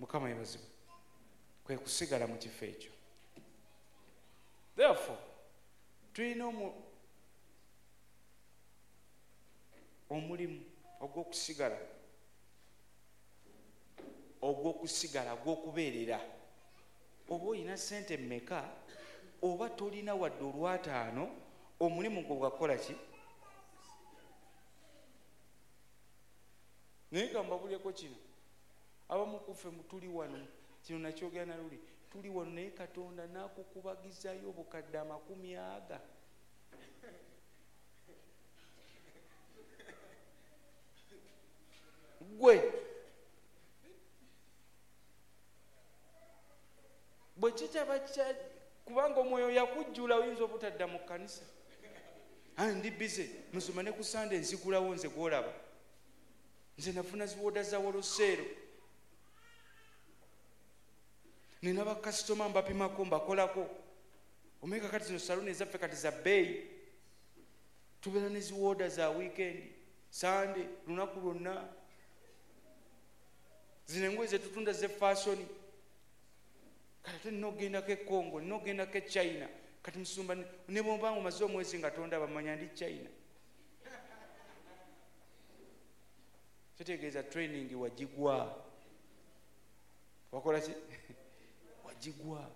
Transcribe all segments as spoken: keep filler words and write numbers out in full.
Mukama yebazibwe kwe kusigala mu kifo ekyo. Therefore tulina omulimu ogw'okusigala ogw'okusigala gw'okubeerera. Oba olina ssente mmeka oba tolina wadde olwataano, omulimu gwo gwakola ki? Naye ka mbabuleko kino, abamu kuffe tuli wano, kino nakyogera na luli, tuli wano naye Katonda n'akukubagizayo obukadde amakumi aga. Gwe bwe kitaba kya kubanga omwoyo yakujjula oyinza obutadda mu kkanisa. Ah, ndi bize musoma ne ku Sunday nzigulawo nze gwolaba. Nze nafuna ziwoda za Woloseero. Nina bakasitoma mbapimako mbakolako. Omeka kati zino saluni ezaffe kati za bbeeyi. Tubeera ne ziwoda za weekend, Sunday, lunaku lwonna. Zino engoye ze tutunda ze fashion. Kati nina okugendako e Congo, nina okugendako e China. Kati musumba ne bw'oba omaze omwezi nga tonda bamanya ndi China. Kitegeeza training wagigwa. Wakola ki? Wagigwa.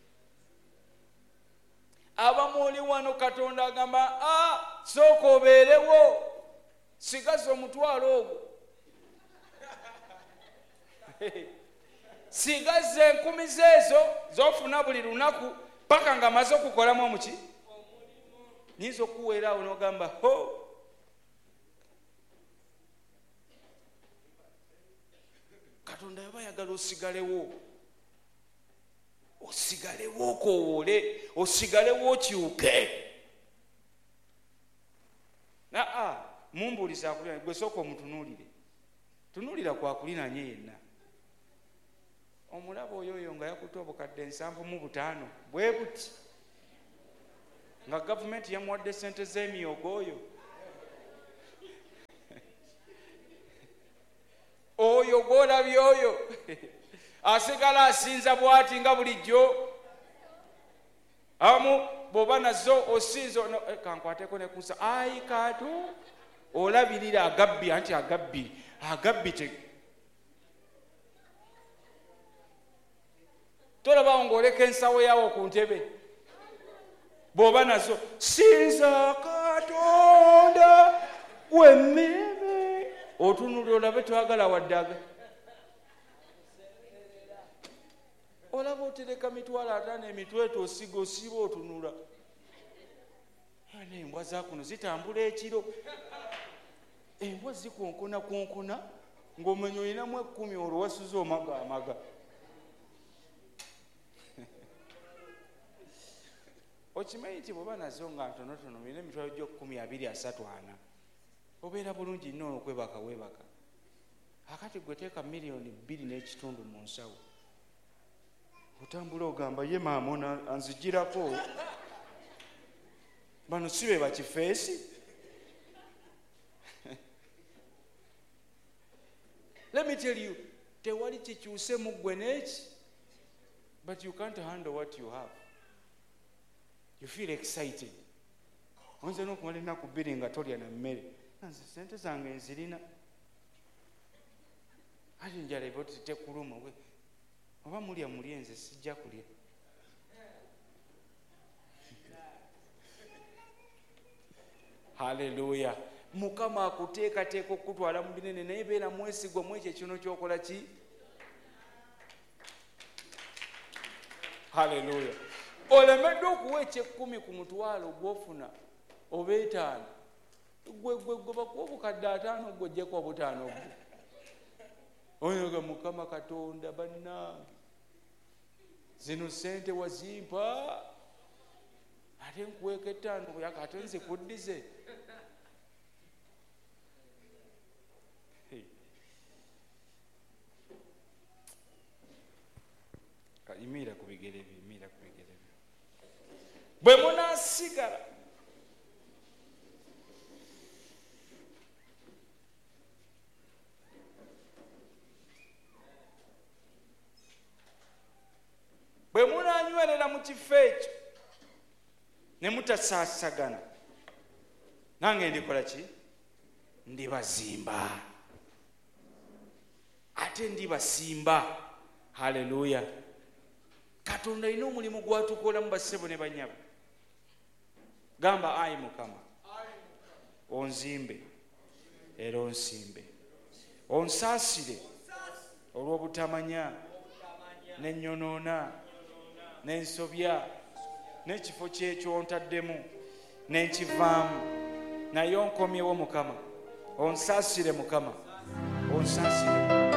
Abamu oli wano Katonda agamba, ah, sooka obeerewo, sigaza omutwalo ogwo. Sigaza enkumi zeezo z'ofuna buli lunaku paka nga amaze okukolamu omuki. Nyinza okuweera awo n'ogamba, ho, Katonda yaba ayagala osigalewo. Osigalewo okowoole, osigalewo okyuke. Aa, mumbuuliza akulina, gwe sooka omutunuulire. Tunuulira kwakulinanye yenna. Omulaba oyo oyo nga yakutte obukadde nsanvu mu butaano bwe buti, nga gavumenti yamuwadde ssente z'emyogo oyo. Oyo gw'olabye oyo asigala asinza bw'ati nga bulijjo. Amu bw'oba nazo osinza kankwateko ne kusa, ayi Kato olabirira agabbi, anti agabbi agabbi te tolaba ng'oleka ensawo yawo ku ntebe. Bw'oba nazo sinza Katonda wemmeme, otunulira olabe twagala waddaga. Olaba otereka mitwalo ataano emitweto osiga osiba otunula. Embwa zakuno zitambula ekiro. Embwa zikonkona konkona ng'omenya olinamu ekkumi olwo wasuza omaga amaga. Okimanyi nti bw'oba nazo nga ntonotono olina emitwalo gy'okkumi abiri asatu ana, obeera bulungi nnyo okwebaka weebaka. Akati gwe teeka miliyoni bbiri n'ekitundu mu nsawo, otambula ogamba ye maama anzigirako. Bano si be bakifeesi. Let me tell you, tewali kikyuse mu ggwe n'eki, but you can't handle what you have. You feel excited. Oyinza n'okumala ennaku bbiri nga tolya na mmere. Nze ssente zange nzirina. Ate enjala eba tekuluma we. Oba mulya mulye, nze sijja kulya. Haleluya. Mukama akuteekateeka okutwala mu binene naye beera mwesigwa mu ekyo kino ky'okola ki? Haleluya. Olemedde okuwa eky'ekkumi ku mutwalo gw'ofuna oba etaano. Gwe gwe gwe bakuwa obukadde ataano gwe ojjeko obutaano bwo. Oyoga Mukama Katonda bannange, zino ssente wazimpa ate nkuweeka ettaano buyaka ate nze kuddize. Yimiira ku bigere bye, yimiira ku bigere bye. Bwe munaasigala munywerera mu kifo ekyo ne mutasaasagana, nange ndikola ki? Ndibazimba ate ndibasimba. Haleluya! Katonda alina omulimu gwatukola mu bassebo ne banyabo. Gamba, ayi Mukama, onzimbe era onsimbe, onsaasire olw'obutamanya n'ennyonoona n'ensobya n'ekifo kyekyontademu n'enkivaamu, naye onkomyewo Mukama, onsaasire Mukama, onsaasire.